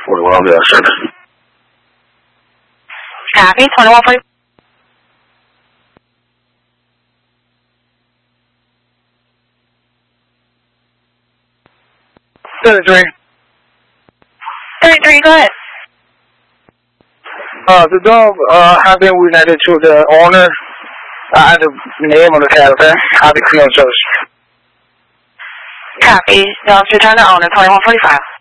41 service. Copy, 2140. 33. 33, go ahead. The dog has been related to the owner. The name of the caliber. Copy, criminal service. Copy, dogs return to owner, 2145.